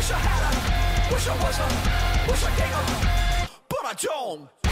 wish I had her, wish I was her, wish I gave her, but I don't.